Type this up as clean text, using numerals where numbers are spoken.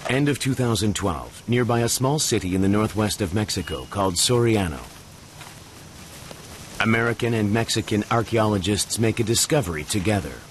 End of 2012, nearby a small city in the northwest of Mexico called Soriano. American and Mexican archaeologists make a discovery together.